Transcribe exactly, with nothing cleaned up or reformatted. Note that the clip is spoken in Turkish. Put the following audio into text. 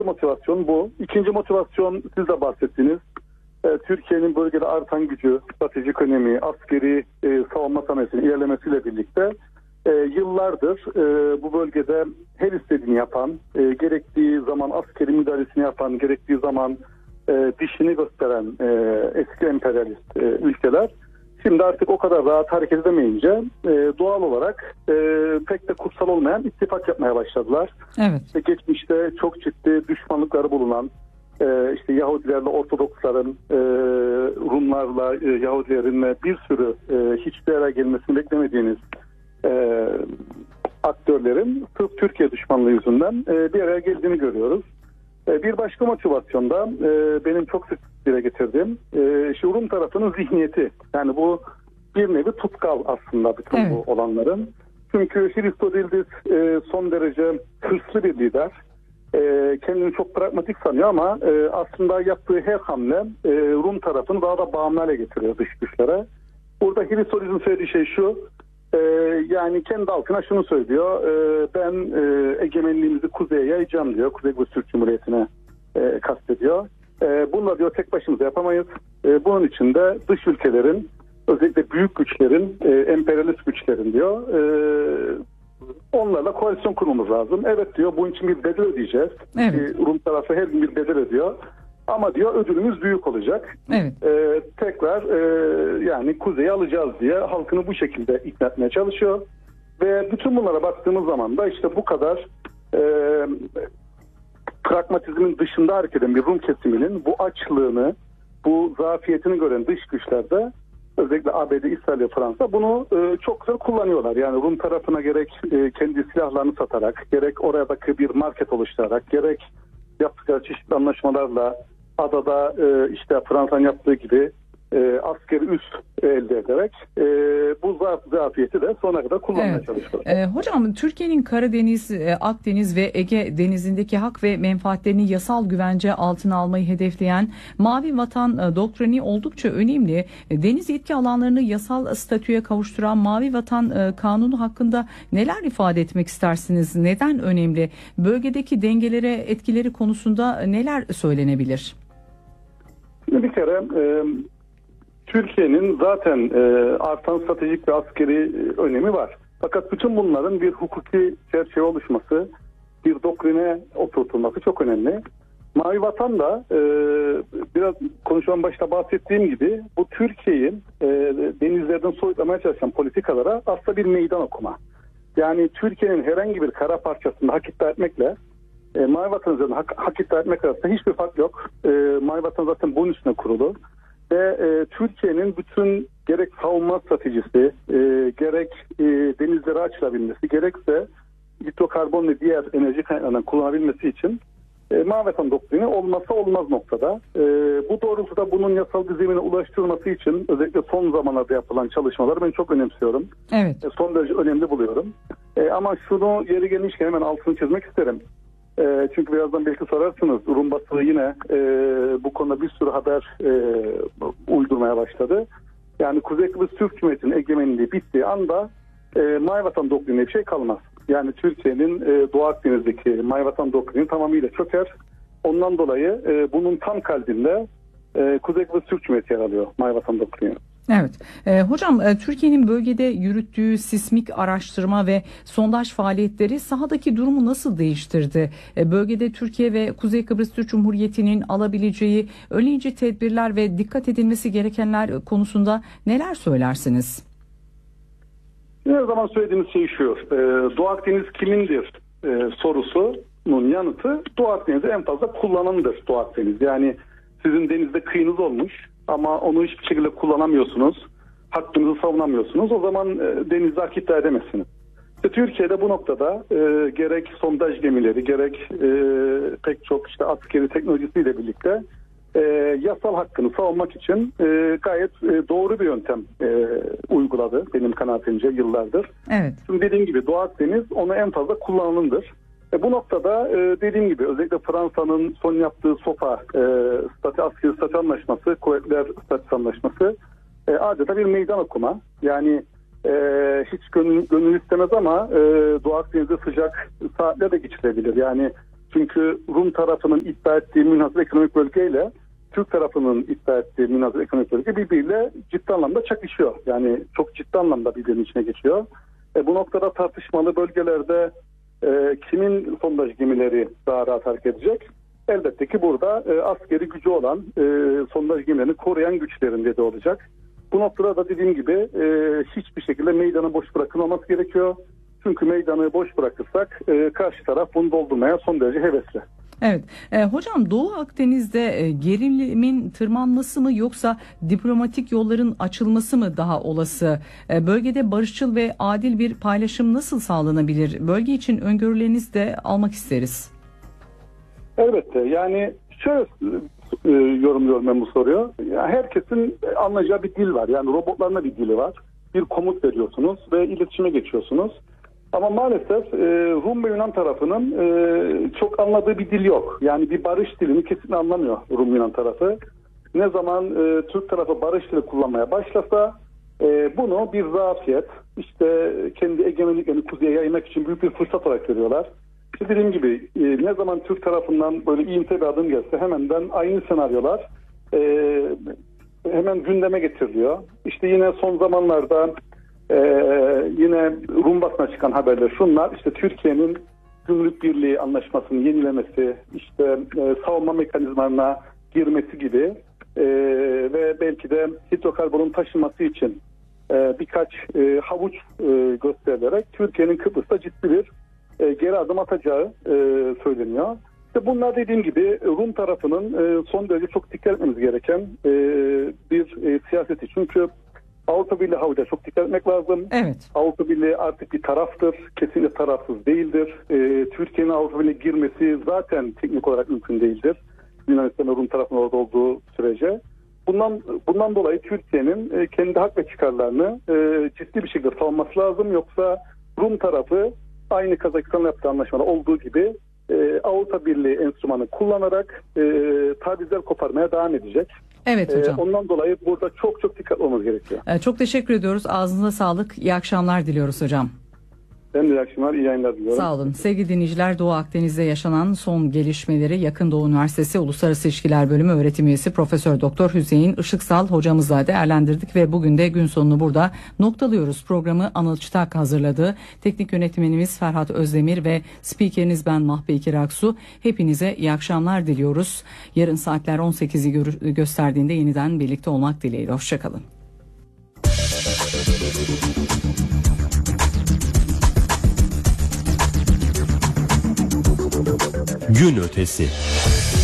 motivasyon bu. İkinci motivasyon siz de bahsettiniz. E, Türkiye'nin bölgede artan gücü, stratejik önemi, askeri e, savunma sanayisinin ilerlemesiyle birlikte e, yıllardır e, bu bölgede her istediğini yapan, e, gerektiği zaman askeri müdahalesini yapan, gerektiği zaman e, dişini gösteren e, eski emperyalist e, ülkeler şimdi artık o kadar rahat hareket edemeyince e, doğal olarak e, pek de kutsal olmayan ittifak yapmaya başladılar. Evet. İşte geçmişte çok ciddi düşmanlıkları bulunan e, işte Yahudilerle Ortodoksların, e, Rumlarla e, Yahudilerin bir sürü e, hiçbir yere gelmesini beklemediğiniz e, aktörlerin sırf Türkiye düşmanlığı yüzünden e, bir araya geldiğini görüyoruz. E, bir başka motivasyon da e, benim çok sık dile getirdiğim e, şu Rum tarafının zihniyeti. Yani bu bir nevi tutkal aslında bütün evet. bu olanların. Çünkü Hristodelidis e, son derece hırslı bir lider. E, kendini çok pragmatik sanıyor ama e, aslında yaptığı her hamle e, Rum tarafını daha da bağımlı hale getiriyor dış güçlere. Burada Hristodelidis'in söylediği şey şu. Ee, yani kendi halkına şunu söylüyor, e, ben e, egemenliğimizi kuzeye yayacağım diyor, Kuzey Kıbrıs Türk Cumhuriyeti'ne e, kastediyor. E, bununla diyor tek başımıza yapamayız. E, bunun için de dış ülkelerin, özellikle büyük güçlerin, e, emperyalist güçlerin diyor, e, onlarla koalisyon kurmamız lazım. Evet diyor, bunun için bir bedel ödeyeceğiz. Evet. E, Rum tarafı her gün bir bedel ödüyor. Ama diyor ödülümüz büyük olacak. Evet. Ee, tekrar e, yani kuzeyi alacağız diye halkını bu şekilde ikna etmeye çalışıyor. Ve bütün bunlara baktığımız zaman da işte bu kadar e, pragmatizmin dışında hareket eden bir Rum kesiminin bu açlığını, bu zafiyetini gören dış güçlerde özellikle A B D, İsrail ve Fransa bunu e, çok güzel kullanıyorlar. Yani Rum tarafına gerek e, kendi silahlarını satarak, gerek oradaki bir market oluşturarak, gerek yaptıkları çeşitli anlaşmalarla adada e, işte Fransa'nın yaptığı gibi e, askeri üs elde ederek e, bu zafiyeti de sonuna kadar kullanmaya evet. çalışıyor. E, hocam Türkiye'nin Karadeniz, e, Akdeniz ve Ege denizindeki hak ve menfaatlerini yasal güvence altına almayı hedefleyen Mavi Vatan e, doktrini oldukça önemli. E, deniz yetki alanlarını yasal statüye kavuşturan Mavi Vatan e, kanunu hakkında neler ifade etmek istersiniz? Neden önemli? Bölgedeki dengelere etkileri konusunda neler söylenebilir? Bir kere e, Türkiye'nin zaten e, artan stratejik ve askeri e, önemi var. Fakat bütün bunların bir hukuki çerçeve oluşması, bir doktrine oturtulması çok önemli. Mavi Vatan da e, biraz konuşmanın başta bahsettiğim gibi bu Türkiye'yi e, denizlerden soyutlamaya çalışan politikalara aslında bir meydan okuma. Yani Türkiye'nin herhangi bir kara parçasında hak iddia etmekle E, Mavi Vatan üzerinde hak, hak iddia etmek arasında hiçbir fark yok. E, Mavi Vatan zaten bunun üstüne kurulu. Ve e, Türkiye'nin bütün gerek savunma stratejisi, e, gerek e, denizlere açılabilmesi, gerekse hidrokarbon ve diğer enerji kaynaklarından kullanabilmesi için e, Mavi Vatan doktrini olmazsa olmaz noktada. E, bu doğrultuda bunun yasal bir zemine ulaştırılması için özellikle son zamanlarda yapılan çalışmaları ben çok önemsiyorum. Evet. E, son derece önemli buluyorum. E, ama şunu yeri gelmişken hemen altını çizmek isterim. E, çünkü birazdan belki sorarsınız. Rum basını yine e, bu konuda bir sürü haber e, uydurmaya başladı. Yani Kuzey Kıbrıs Türk Cumhuriyeti'nin egemenliği bittiği anda e, Mavi Vatan doktrinine bir şey kalmaz. Yani Türkiye'nin e, Doğu Akdeniz'deki Mavi Vatan doktrini tamamıyla çöker. Ondan dolayı e, bunun tam kalbinde e, Kuzey Kıbrıs Türk Cumhuriyeti yer alıyor Mavi Vatan doktrini. Evet. E, hocam e, Türkiye'nin bölgede yürüttüğü sismik araştırma ve sondaj faaliyetleri sahadaki durumu nasıl değiştirdi? E, bölgede Türkiye ve Kuzey Kıbrıs Türk Cumhuriyeti'nin alabileceği önleyici tedbirler ve dikkat edilmesi gerekenler konusunda neler söylersiniz? Her zaman söylediğimiz şey şu. E, Doğu Akdeniz kimindir e, sorusunun yanıtı Doğu Akdeniz'i en fazla kullanandır Doğu Akdeniz. Yani sizin denizde kıyınız olmuş ama onu hiçbir şekilde kullanamıyorsunuz. Hakkınızı savunamıyorsunuz. O zaman e, denizde hak iddia edemezsiniz. İşte Türkiye'de bu noktada e, gerek sondaj gemileri gerek e, pek çok işte askeri teknolojisiyle birlikte e, yasal hakkını savunmak için e, gayet e, doğru bir yöntem e, uyguladı benim kanaatimce yıllardır. Evet. Şimdi dediğim gibi Doğu Akdeniz onu en fazla kullananındır. E, bu noktada e, dediğim gibi özellikle Fransa'nın son yaptığı SOFA e, statü, askeri statü anlaşması, kuvvetler statü anlaşması e, adeta bir meydan okuma. Yani e, hiç gönül, gönül istemez ama e, Doğu Akdeniz'de sıcak saatler de geçirebilir. Yani Çünkü Rum tarafının iddia ettiği münhasır ekonomik bölgeyle Türk tarafının iddia ettiği münhasır ekonomik bölge birbiriyle ciddi anlamda çakışıyor. Yani çok ciddi anlamda birbirinin içine geçiyor. E, bu noktada tartışmalı bölgelerde e, kimin sondaj gemileri daha rahat hareket edecek? Elbette ki burada e, askeri gücü olan e, sondaj gemilerini koruyan güçlerin de olacak. Bu noktada da dediğim gibi e, hiçbir şekilde meydanı boş bırakılmaması gerekiyor. Çünkü meydanı boş bırakırsak e, karşı taraf bunu doldurmaya son derece hevesli. Evet. E, hocam Doğu Akdeniz'de e, gerilimin tırmanması mı yoksa diplomatik yolların açılması mı daha olası? E, bölgede barışçıl ve adil bir paylaşım nasıl sağlanabilir? Bölge için öngörülerinizi de almak isteriz. Elbette. Yani şöyle e, yorumluyorum ben bu soruyu. Yani herkesin anlayacağı bir dil var. Yani robotlarına bir dili var. Bir komut veriyorsunuz ve iletişime geçiyorsunuz. Ama maalesef e, Rum ve Yunan tarafının e, çok anladığı bir dil yok. Yani bir barış dilini kesinlikle anlamıyor Rum Yunan tarafı. Ne zaman e, Türk tarafı barış dili kullanmaya başlasa e, bunu bir zafiyet, işte kendi egemenliklerini kuzeye yaymak için büyük bir fırsat olarak görüyorlar. İşte dediğim gibi e, ne zaman Türk tarafından böyle iyimser bir adım gelse hemenden aynı senaryolar e, hemen gündeme getiriliyor. İşte yine son zamanlarda Ee, yine Rum basına çıkan haberler şunlar: işte Türkiye'nin Gümrük Birliği anlaşmasını yenilemesi, işte e, savunma mekanizmalarına girmesi gibi e, ve belki de hidrokarbonun taşınması için e, birkaç e, havuç e, gösterilerek Türkiye'nin Kıbrıs'ta ciddi bir e, geri adım atacağı e, söyleniyor. İşte bunlar dediğim gibi Rum tarafının e, son derece çok dikkat etmemiz gereken e, bir e, siyaseti. Çünkü Avrupa Birliği havuca çok dikkat etmek lazım. Evet. Avrupa Birliği artık bir taraftır. Kesinlikle tarafsız değildir. Ee, Türkiye'nin Avrupa Birliği girmesi zaten teknik olarak mümkün değildir. Yunanistan ve Rum tarafının orada olduğu sürece. Bundan bundan dolayı Türkiye'nin e, kendi hak ve çıkarlarını e, ciddi bir şekilde savunması lazım. Yoksa Rum tarafı aynı Kazakistan'la yaptığı anlaşmada olduğu gibi e, Avrupa Birliği enstrümanı kullanarak e, tavizler koparmaya devam edecek. Evet hocam. Ee, ondan dolayı burada çok çok dikkatli olmamız gerekiyor. Ee, çok teşekkür ediyoruz. Ağzınıza sağlık. İyi akşamlar diliyoruz hocam. Ben de iyi akşamlar, iyi yayınlar diliyorum. Sağ olun. Sevgili dinleyiciler, Doğu Akdeniz'de yaşanan son gelişmeleri Yakın Doğu Üniversitesi Uluslararası İlişkiler Bölümü öğretim üyesi Profesör Doktor Hüseyin Işıksal hocamızla değerlendirdik ve bugün de gün sonunu burada noktalıyoruz. Programı Anıl Çıtak hazırladı. Teknik yönetmenimiz Ferhat Özdemir ve spikeriniz ben Mahpe İkir Aksu. Hepinize iyi akşamlar diliyoruz. Yarın saatler on sekizi gö- gösterdiğinde yeniden birlikte olmak dileğiyle. Hoşçakalın. Gün ötesi.